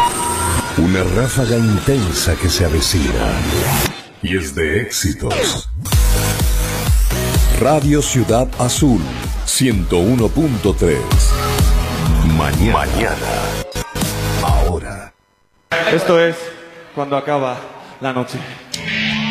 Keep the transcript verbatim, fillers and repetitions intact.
Una ráfaga intensa que se avecina y es de éxitos. Radio Ciudad Azul ciento uno punto tres. Mañana. Mañana. Ahora. Esto es cuando acaba la noche.